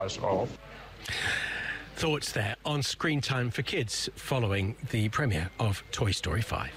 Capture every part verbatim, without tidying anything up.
Off. Thoughts there on screen time for kids following the premiere of Toy Story five.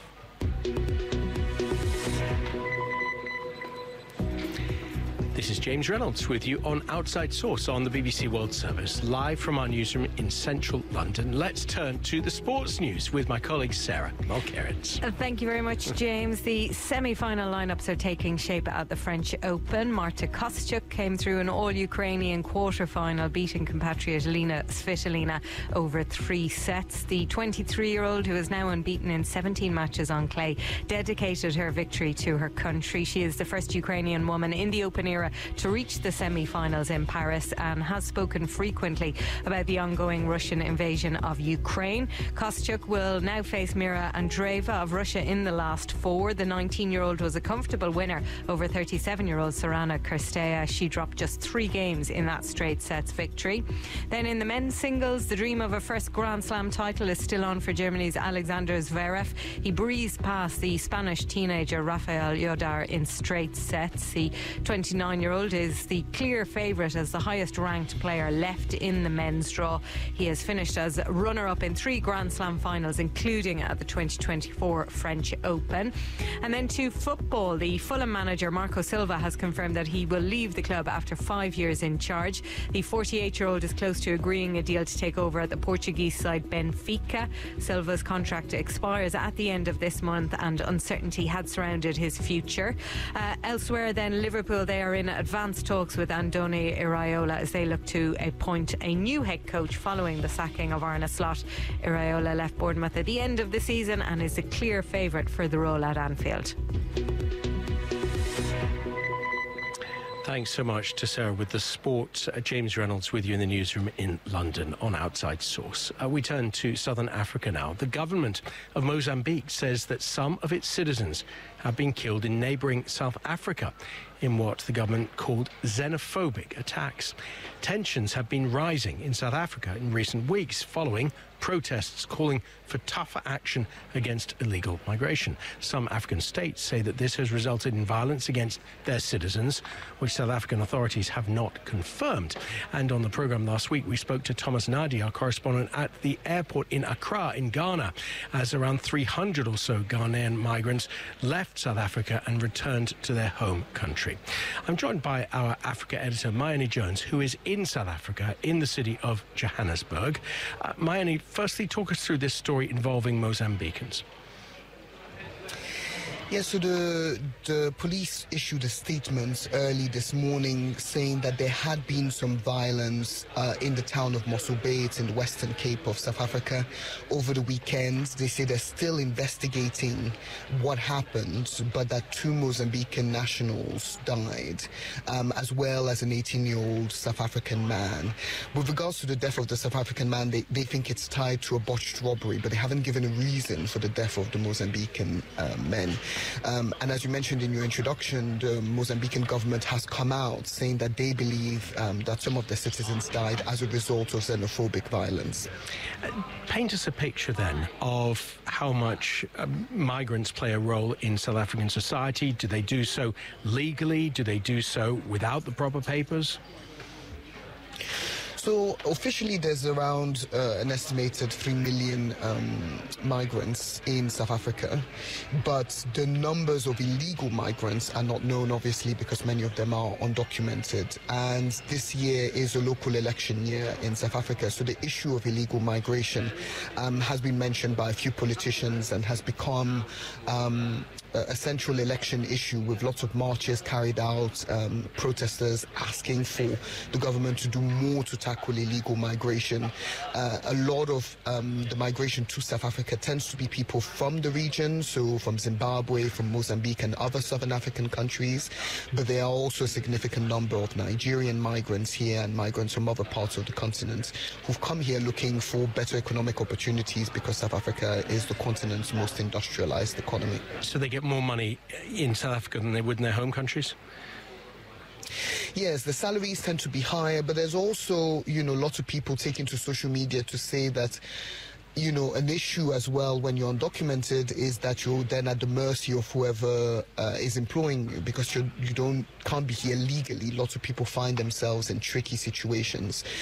This is James Reynolds with you on Outside Source on the B B C World Service, live from our newsroom in central London. Let's turn to the sports news with my colleague Sarah Mulkerins. Uh, thank you very much, James. The semi-final lineups are taking shape at the French Open. Marta Kostyuk came through an all-Ukrainian quarter-final, beating compatriot Lena Svitolina over three sets. The twenty-three-year-old, who is now unbeaten in seventeen matches on clay, dedicated her victory to her country. She is the first Ukrainian woman in the Open era to reach the semi-finals in Paris and has spoken frequently about the ongoing Russian invasion of Ukraine. Kostyuk will now face Mira Andreeva of Russia in the last four. The nineteen-year-old was a comfortable winner over thirty-seven-year-old Sorana Cirstea. She dropped just three games in that straight sets victory. Then in the men's singles, the dream of a first Grand Slam title is still on for Germany's Alexander Zverev. He breezed past the Spanish teenager Rafael Yodar in straight sets. The twenty-nine-year-old is the clear favourite as the highest ranked player left in the men's draw. He has finished as runner-up in three Grand Slam finals, including at the twenty twenty-four French Open. And then to football, the Fulham manager Marco Silva has confirmed that he will leave the club after five years in charge. The forty-eight-year-old is close to agreeing a deal to take over at the Portuguese side Benfica. Silva's contract expires at the end of this month and uncertainty had surrounded his future. Uh, elsewhere then, Liverpool, they are in advanced talks with Andoni Iraola as they look to appoint a new head coach following the sacking of Arne Slot. Iraola left Bournemouth at the end of the season and is a clear favourite for the role at Anfield. Thanks so much to Sarah with the sport. Uh, James Reynolds with you in the newsroom in London on Outside Source. Uh, we turn to Southern Africa now. The government of Mozambique says that some of its citizens have been killed in neighbouring South Africa in what the government called xenophobic attacks. Tensions have been rising in South Africa in recent weeks following protests calling for tougher action against illegal migration. Some African states say that this has resulted in violence against their citizens, which South African authorities have not confirmed. And on the programme last week, we spoke to Thomas Nadi, our correspondent at the airport in Accra in Ghana, as around three hundred or so Ghanaian migrants left South Africa and returned to their home country. I'm joined by our Africa editor, Mayeni Jones, who is in South Africa, in the city of Johannesburg. Uh, Mayeni, firstly, talk us through this story involving Mozambicans. Yes, so the, the police issued a statement early this morning saying that there had been some violence uh, in the town of Mossel Bay. It's in the Western Cape of South Africa over the weekend. They say they're still investigating what happened, but that two Mozambican nationals died, um, as well as an eighteen-year-old South African man. With regards to the death of the South African man, they, they think it's tied to a botched robbery, but they haven't given a reason for the death of the Mozambican uh, men. Um, and as you mentioned in your introduction, the Mozambican government has come out saying that they believe um, that some of the citizens died as a result of xenophobic violence. Uh, paint us a picture then of how much uh, migrants play a role in South African society. Do they do so legally? Do they do so without the proper papers? So officially there's around uh, an estimated three million um, migrants in South Africa, but the numbers of illegal migrants are not known, obviously, because many of them are undocumented. And this year is a local election year in South Africa, so the issue of illegal migration um, has been mentioned by a few politicians and has become um, a central election issue, with lots of marches carried out, um, protesters asking for the government to do more to tackle illegal migration. Uh, a lot of um, the migration to South Africa tends to be people from the region, so from Zimbabwe, from Mozambique and other southern African countries, but there are also a significant number of Nigerian migrants here and migrants from other parts of the continent who've come here looking for better economic opportunities because South Africa is the continent's most industrialized economy. So they get more money in South Africa than they would in their home countries? Yes, the salaries tend to be higher, but there's also, you know, lots of people taking to social media to say that you know, an issue as well when you're undocumented is that you're then at the mercy of whoever uh, is employing you, because you you don't can't be here legally. Lots of people find themselves in tricky situations.